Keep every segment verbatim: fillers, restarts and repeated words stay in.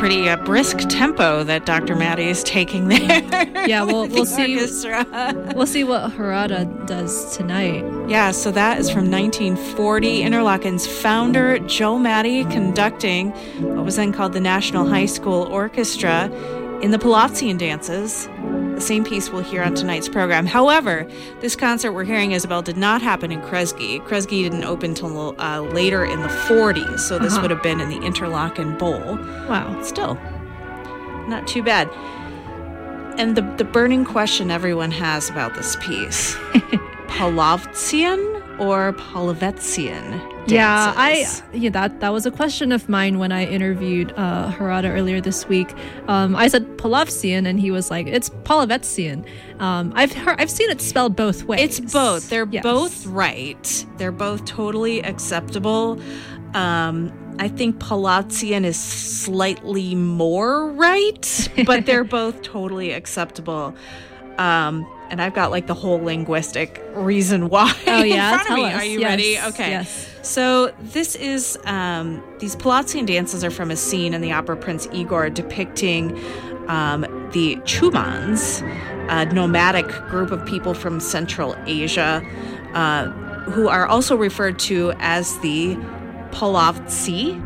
pretty uh, brisk tempo that Doctor Maddie is taking there. Yeah, we'll we'll see. Orchestra. We'll see what Harada does tonight. Yeah, so that is from nineteen forty. Interlochen's founder, Joe Maddie, conducting what was then called the National High School Orchestra in the Polovtsian dances. The same piece we'll hear on tonight's program. However, this concert we're hearing, Isabel, did not happen in Kresge. Kresge didn't open until uh, later in the forties, so this uh-huh. would have been in the Interlachen Bowl. Wow. Still, not too bad. And the, the burning question everyone has about this piece, Polovtsian or Polovetsian dances? Yeah, I yeah that that was a question of mine when I interviewed uh, Harada earlier this week. Um, I said Polovtsian, and he was like, "It's Polovetsian." Um, I've heard, I've seen it spelled both ways. It's both. They're yes. both right. They're both totally acceptable. Um, I think Polovtsian is slightly more right, but they're both totally acceptable. Um, and I've got like the whole linguistic reason why oh, yeah? in front Tell of me. us. Are you yes. ready? Okay. Yes. So this is, um, these Polovtsian dances are from a scene in the opera Prince Igor depicting um, the Chumans, a nomadic group of people from Central Asia, uh, who are also referred to as the Polovtsi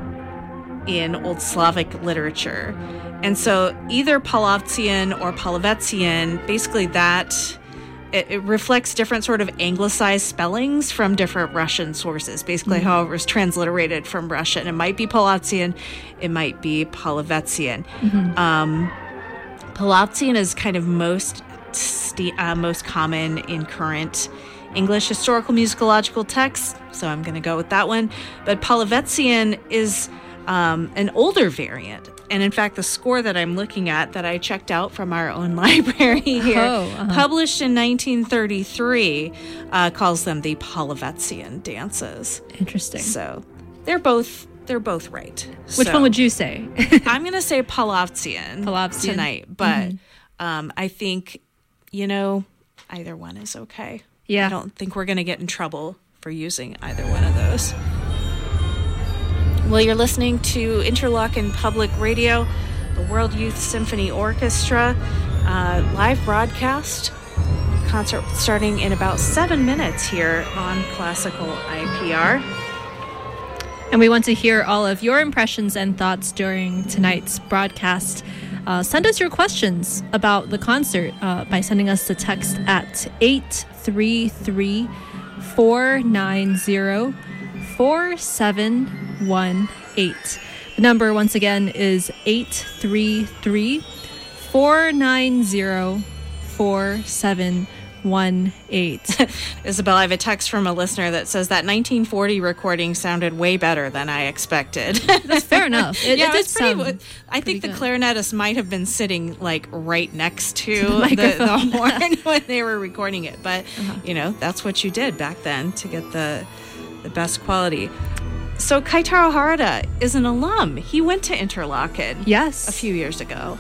in Old Slavic literature. And so either Polovtsian or Polovetsian, basically that, it, it reflects different sort of anglicized spellings from different Russian sources, basically mm-hmm. how it was transliterated from Russian. It might be Polovtsian, it might be Polovetsian. Mm-hmm. Um, Polovtsian is kind of most, st- uh, most common in current English historical musicological texts, so I'm going to go with that one. But Polovetsian is um, an older variant. And in fact, the score that I'm looking at that I checked out from our own library here, oh, uh-huh. published in nineteen thirty-three, uh, calls them the Polovetsian dances. Interesting. So they're both they're both right. Which so, one would you say? I'm going to say Polovtsian, Polovtsian tonight, but mm-hmm. um, I think, you know, either one is okay. Yeah. I don't think we're going to get in trouble for using either one of those. Well, you're listening to Interlochen Public Radio, the World Youth Symphony Orchestra, uh, live broadcast. Concert starting in about seven minutes here on Classical I P R. And we want to hear all of your impressions and thoughts during tonight's broadcast. Uh, send us your questions about the concert uh, by sending us a text at eight three three, four nine zero, four seven one eight. The number once again is eight three three, four nine zero, four seven one eight. Isabel, I have a text from a listener that says that nineteen forty recording sounded way better than I expected. That's fair enough. It, yeah, it did it's pretty, sound I think the good. clarinetist might have been sitting like right next to, To the the, microphone. the horn when they were recording it. But, Uh-huh. you know, that's what you did back then to get the the best quality. So Keitaro Harada is an alum. He went to Interlochen Yes. a few years ago.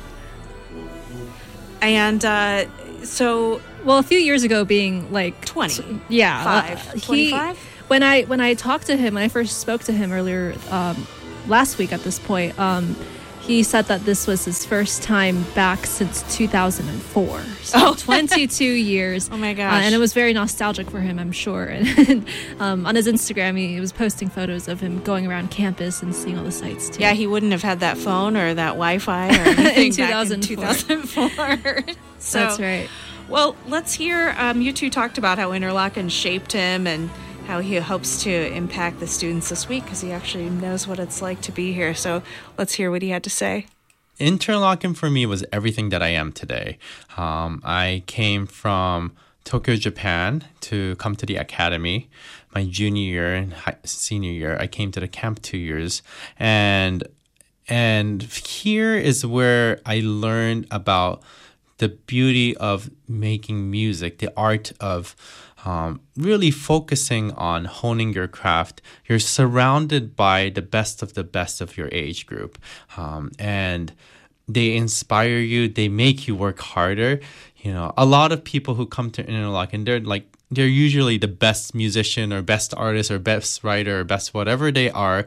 And uh, so... Well, a few years ago, being like twenty. t- yeah, Five. uh, he- twenty-five? When I when I talked to him, when I first spoke to him earlier um, last week at this point, um, he said that this was his first time back since two thousand four. So Oh. twenty-two years. Oh my Uh, gosh. and it was very nostalgic for him, I'm sure. And um, on his Instagram, he, he was posting photos of him going around campus and seeing all the sights too. Yeah, he wouldn't have had that phone or that Wi-Fi or anything back in two thousand four. So, That's right. Well, let's hear, um, you two talked about how Interlochen shaped him and how he hopes to impact the students this week because he actually knows what it's like to be here. So let's hear what he had to say. Interlochen for me was everything that I am today. Um, I came from Tokyo, Japan to come to the academy. My junior year and high, senior year, I came to the camp two years. And, and here is where I learned about the beauty of making music, the art of um, really focusing on honing your craft. You're surrounded by the best of the best of your age group. Um, and they inspire you. They make you work harder. You know, a lot of people who come to Interlochen, they're like, they're usually the best musician or best artist or best writer or best whatever they are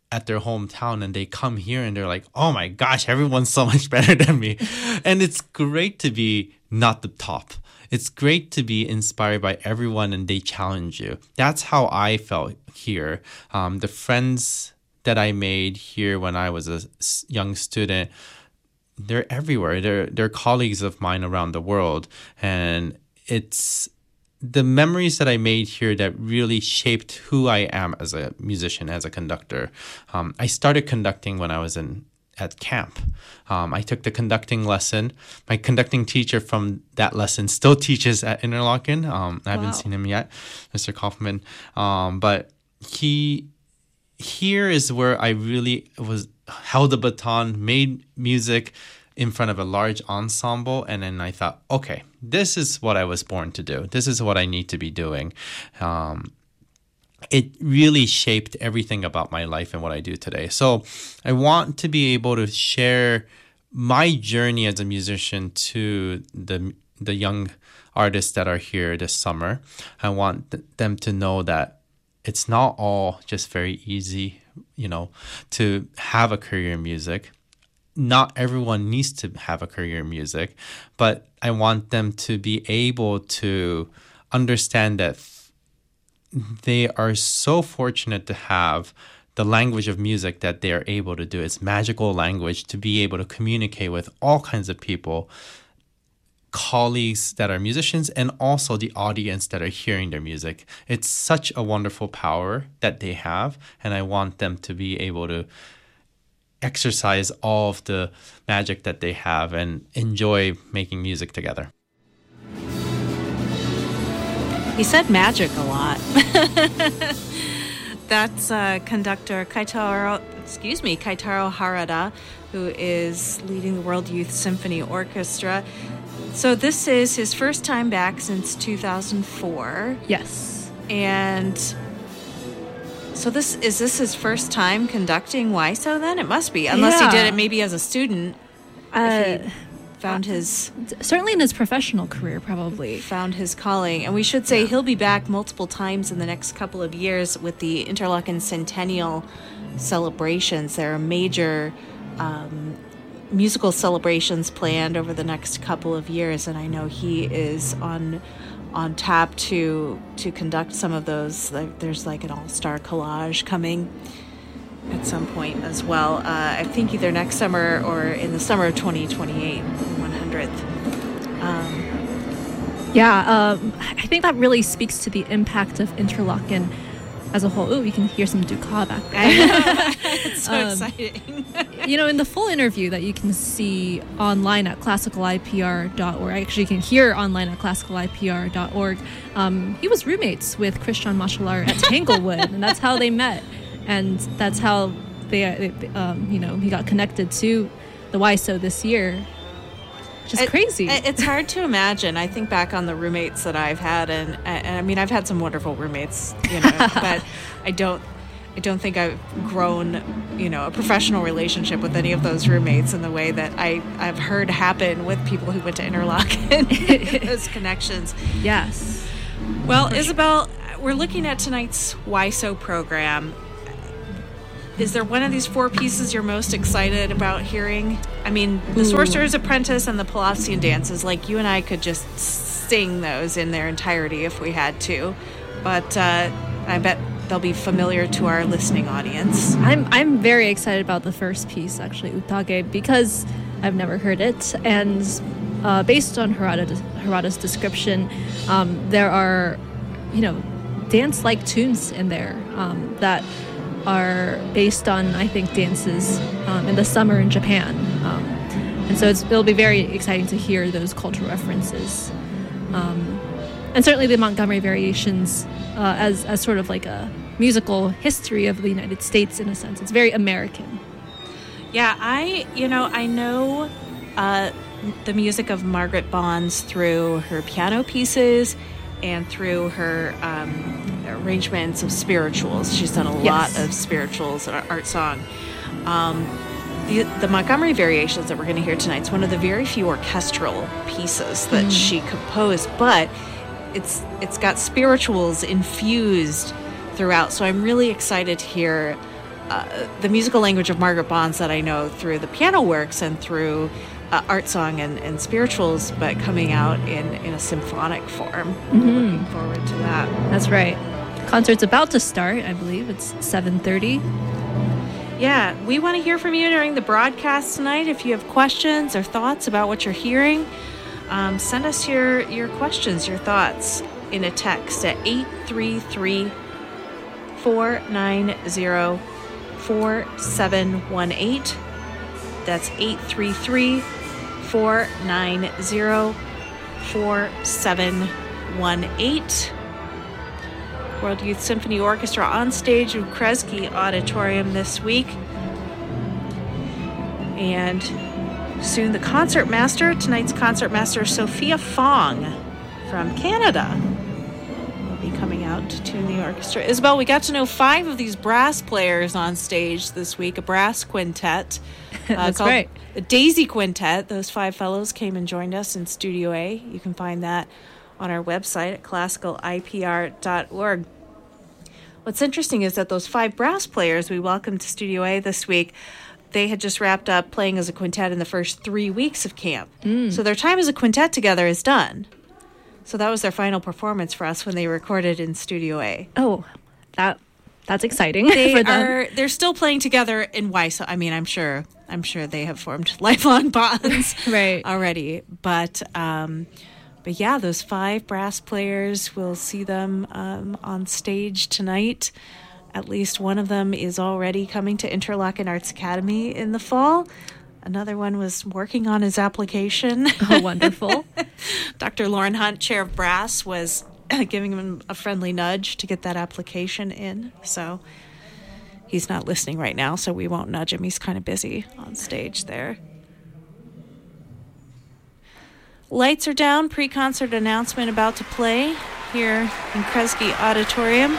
at their hometown and they come here and they're like, oh my gosh, everyone's so much better than me. And it's great to be not the top. It's great to be inspired by everyone and they challenge you. That's how I felt here. Um, the friends that I made here when I was a young student, they're everywhere. They're, they're colleagues of mine around the world. And it's the memories that I made here that really shaped who I am as a musician, as a conductor. Um, I started conducting when I was in at camp. Um, I took the conducting lesson. My conducting teacher from that lesson still teaches at Interlochen. Um, I haven't Wow. seen him yet, Mister Kaufman. Um, but he here is where I really was held the baton, made music in front of a large ensemble, and then I thought, okay, this is what I was born to do. This is what I need to be doing. Um, it really shaped everything about my life and what I do today. So I want to be able to share my journey as a musician to the the young artists that are here this summer. I want th- them to know that it's not all just very easy, you know, to have a career in music. Not everyone needs to have a career in music, but I want them to be able to understand that they are so fortunate to have the language of music that they are able to do. It's magical language to be able to communicate with all kinds of people, colleagues that are musicians, and also the audience that are hearing their music. It's such a wonderful power that they have, and I want them to be able to exercise all of the magic that they have and enjoy making music together. He said magic a lot. That's uh, conductor Kaitaro, excuse me, Kaitaro Harada, who is leading the World Youth Symphony Orchestra. So this is his first time back since two thousand four. Yes. And so this is this his first time conducting W I S O then? It must be, unless Yeah. he did it maybe as a student. Uh, if he found his certainly in his professional career, probably. found his calling. And we should say he'll be back multiple times in the next couple of years with the Interlochen Centennial celebrations. There are major um, musical celebrations planned over the next couple of years, and I know he is on on tap to to conduct some of those. Like, there's like an all-star collage coming at some point as well. Uh, I think either next summer or in the summer of twenty twenty-eight, one hundredth. Um, Yeah, um, I think that really speaks to the impact of Interlochen as a whole. Oh, you can hear some ducat back there. I know. It's so Um, exciting. You know, in the full interview that you can see online at classical I P R dot org, actually you can hear online at classical I P R dot org, um, he was roommates with Christian Machelar at Tanglewood, and that's how they met. And that's how they, they um, you know, he got connected to the W I S O this year. Just It- crazy. it- It's hard to imagine. I think back on the roommates that I've had, and, and I mean, I've had some wonderful roommates, you know, but I don't, I don't think I've grown, you know, a professional relationship with any of those roommates in the way that I, I've heard happen with people who went to Interlochen. Those connections. Yes. Well, Isabel, we're looking at tonight's W I S O program. Is there one of these four pieces you're most excited about hearing? I mean, The Ooh. Sorcerer's Apprentice and the Palacian Dances, like you and I could just sing those in their entirety if we had to. But uh, I bet they'll be familiar to our listening audience. I'm I'm very excited about the first piece, actually, Utage, because I've never heard it, and uh, based on Harada, Harada's description, um, there are, you know, dance-like tunes in there um, that are based on, I think, dances um, in the summer in Japan, um, and so it's, it'll be very exciting to hear those cultural references, um, and certainly the Montgomery Variations uh, as as sort of like a musical history of the United States in a sense. It's very American. Yeah, I, you know, I know uh, the music of Margaret Bonds through her piano pieces and through her um, arrangements of spirituals. She's done a Yes. lot of spirituals and art song. Um, the, the Montgomery Variations that we're going to hear tonight is one of the very few orchestral pieces that Mm. she composed, but it's it's got spirituals infused throughout. So I'm really excited to hear uh, the musical language of Margaret Bonds that I know through the piano works and through uh, art song and, and spirituals, but coming out in, in a symphonic form. Mm-hmm. Looking forward to that. That's right. Concert's about to start, I believe. It's seven thirty. Yeah, we want to hear from you during the broadcast tonight. If you have questions or thoughts about what you're hearing, um, send us your, your questions, your thoughts in a text at eight three three, four nine zero, four seven one eight. That's eight three three, four nine zero, four seven one eight. World Youth Symphony Orchestra on stage in Kresge Auditorium this week. And soon the concertmaster, tonight's concertmaster, Sophia Fong from Canada, will be coming out to tune the orchestra. Isabel, we got to know five of these brass players on stage this week, a brass quintet. Uh, That's called right. The Daisy Quintet. Those five fellows came and joined us in Studio A. You can find that on our website at classical I P R dot org. What's interesting is that those five brass players we welcomed to Studio A this week, they had just wrapped up playing as a quintet in the first three weeks of camp. Mm. So their time as a quintet together is done. So that was their final performance for us when they recorded in Studio A. Oh, that that's exciting. They for them. are they're still playing together in Y. So I mean, I'm sure I'm sure they have formed lifelong bonds right. already. But um, but yeah, those five brass players, we'll see them um, on stage tonight. At least one of them is already coming to Interlochen Arts Academy in the fall. Another one was working on his application. Oh, wonderful. Doctor Lauren Hunt, chair of brass, was giving him a friendly nudge to get that application in. So he's not listening right now, so we won't nudge him. He's kind of busy on stage there. Lights are down. Pre-concert announcement about to play here in Kresge Auditorium.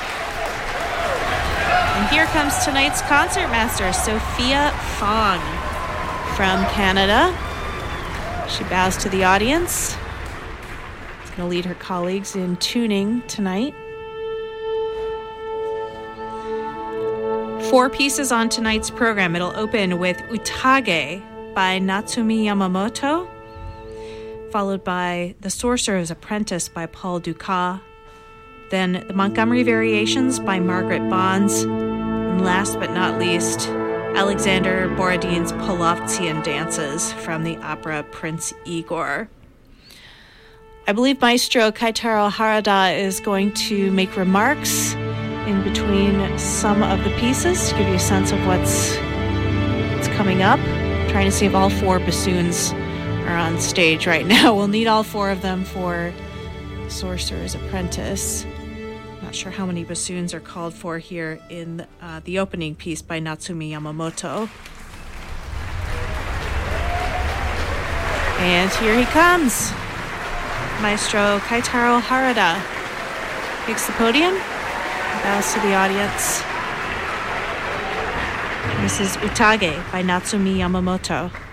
And here comes tonight's concertmaster, Sophia Fong from Canada. She bows to the audience. She's going to lead her colleagues in tuning tonight. Four pieces on tonight's program. It'll open with Utage by Natsumi Yamamoto, followed by The Sorcerer's Apprentice by Paul Dukas, then The Montgomery Variations by Margaret Bonds, and last but not least, Alexander Borodin's Polovtsian Dances from the opera Prince Igor. I believe Maestro Keitaro Harada is going to make remarks in between some of the pieces to give you a sense of what's, what's coming up. I'm trying to see if all four bassoons are on stage right now. We'll need all four of them for Sorcerer's Apprentice. Not sure how many bassoons are called for here in uh, the opening piece by Natsumi Yamamoto. And here he comes. Maestro Keitaro Harada takes the podium, bows to the audience. This is Utage by Natsumi Yamamoto.